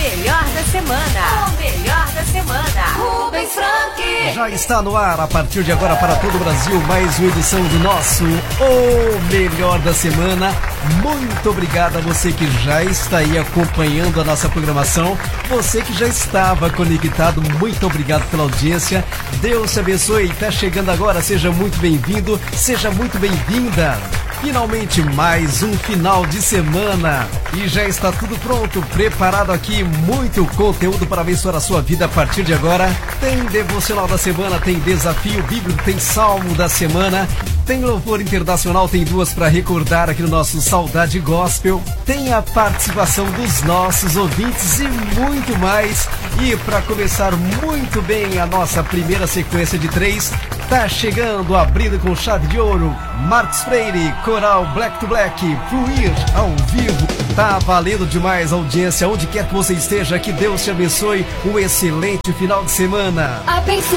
melhor da semana. O melhor da semana. Rubens Frank. Já está no ar, a partir de agora para todo o Brasil, mais uma edição do nosso O Melhor da Semana. Muito obrigado a você que já está aí acompanhando a nossa programação. Você que já estava conectado, muito obrigado pela audiência. Deus te abençoe. Está chegando agora, seja muito bem-vindo, seja muito bem-vinda. Finalmente mais um final de semana e já está tudo pronto, preparado aqui, muito conteúdo para abençoar a sua vida a partir de agora. Tem devocional da semana, tem desafio bíblico, tem salmo da semana, tem louvor internacional, tem duas para recordar aqui no nosso Saudade Gospel, tem a participação dos nossos ouvintes e muito mais. E para começar muito bem a nossa primeira sequência de 3, tá chegando, abrindo com chave de ouro, Marcos Freire, Coral Black to Black, Fluir ao vivo. Tá valendo demais a audiência, onde quer que você esteja, que Deus te abençoe, um excelente final de semana. Abençoe.